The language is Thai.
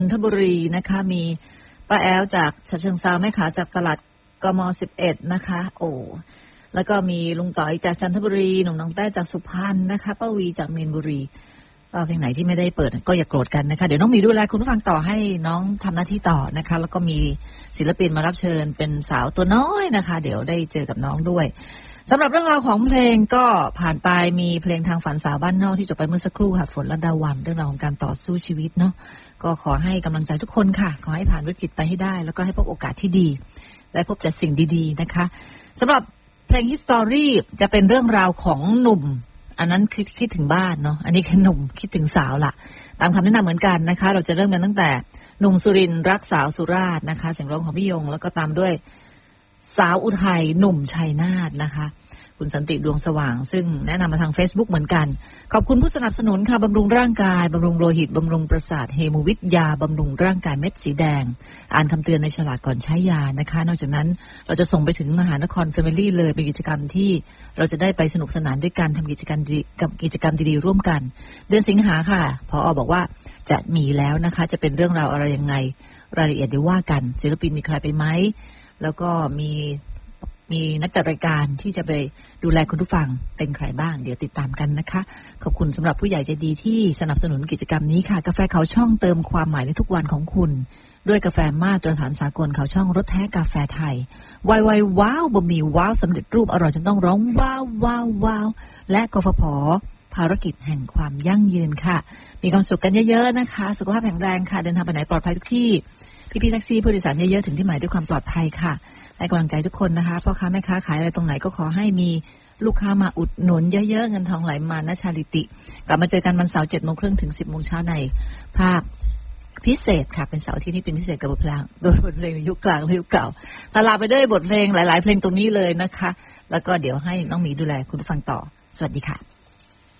นนทบุรีนะคะมีป้าแอลจากฉะเชิงเทราแม่ขาจากตลาดกม11นะคะโอ้แล้วก็มีลุงต่อยจากจันทบุรีหนุ่มน้องแต้จากสุพรรณนะคะป้าวีจากมีนบุรีเพลงไหนที่ไม่ได้เปิดก็อย่าโกรธกันนะคะเดี๋ยวน้องมีดูแลคุณผู้ฟังต่อให้น้องทำหน้าที่ต่อนะคะแล้วก็มีศิลปินมารับเชิญเป็นสาวตัวน้อยนะคะเดี๋ยวได้เจอกับน้องด้วยสำหรับเรื่องราวของเพลงก็ผ่านไปมีเพลงทางฝันสาวบ้านนอกที่จบไปเมื่อสักครู่ค่ะฝนและดาวันเรื่องราวของการต่อสู้ชีวิตเนาะก็ขอให้กำลังใจทุกคนค่ะขอให้ผ่านวิกฤตไปให้ได้แล้วก็ให้พบโอกาสที่ดีและพบแต่สิ่งดีๆนะคะสำหรับเพลง History จะเป็นเรื่องราวของหนุ่มอันนั้นคิดถึงบ้านเนาะอันนี้คือหนุ่มคิดถึงสาวละตามคำแนะนำเหมือนกันนะคะเราจะเริ่มกันตั้งแต่หนุ่มสุรินทร์รักสาวสุราษฎร์นะคะเสียงร้องของพี่ยงแล้วก็ตามด้วยสาวอุทัยหนุ่มชัยนาทนะคะคุณสันติดวงสว่างซึ่งแนะนำมาทาง Facebook เหมือนกันขอบคุณผู้สนับสนุนค่ะบำรุงร่างกายบำรุงโลหิตบำรุงประสาทเฮโมวิทยาบำรุงร่างกายเม็ดสีแดงอ่านคำเตือนในฉลากก่อนใช้ยานะคะนอกจากนั้นเราจะส่งไปถึงมหานคร Family เลยเป็นกิจกรรมที่เราจะได้ไปสนุกสนานด้วยกันทำกิจกรรมดีๆร่วมกันเดือนสิงหาค่ะผอ.บอกว่าจะมีแล้วนะคะจะเป็นเรื่องราวอะไรยังไงรายละเอียดเดี๋ยวว่ากันศิลปินมีใครไปไหมแล้วก็มีนักจัดรายการที่จะไปดูแลคุณผู้ฟังเป็นใครบ้างเดี๋ยวติดตามกันนะคะขอบคุณสำหรับผู้ใหญ่ใจดีที่สนับสนุนกิจกรรมนี้ค่ะกาแฟเขาช่องเติมความหมายในทุกวันของคุณด้วยกาแฟมาตรฐานสากลเขาช่องรสแท้กาแฟไทยไวๆว้าวบะหมี่ว้าวสำเร็จรูปอร่อยจนต้องร้องว้าวว้าวว้าวและกฟผ.ภารกิจแห่งความยั่งยืนค่ะมีความสุขกันเยอะๆนะคะสุขภาพแข็งแรงค่ะเดินทางไปไหนปลอดภัยทุกที่พี่ๆแท็กซี่ผู้โดยสารเยอะๆถึงที่หมายด้วยความปลอดภัยค่ะให้กำลังใจทุกคนนะคะพ่อค้าแม่ค้าขายอะไรตรงไหนก็ขอให้มีลูกค้ามาอุดหนุนเยอะๆเงินทองไหลมานะชาลิติกลับมาเจอกันวันเสาร์ 7:30 ถึง 10:00 นในภาคพิเศษค่ะเป็นเสาร์อาทิตย์ที่เป็นพิเศษกับบทเพลงยุคกลางและยุคเก่าลาไปด้วยบทเพลงหลายๆเพลงตรงนี้เลยนะคะแล้วก็เดี๋ยวให้น้องหมีดูแลคุณผู้ฟังต่อสวัสดีค่ะ